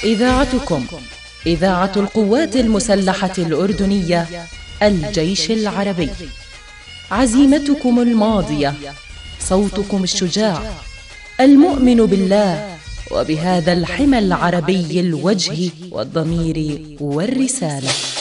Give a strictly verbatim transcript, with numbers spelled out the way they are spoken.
إذاعتكم إذاعة القوات المسلحة الأردنية الجيش العربي، عزيمتكم الماضية، صوتكم الشجاع المؤمن بالله وبهذا الحمى العربي الوجه والضمير والرسالة.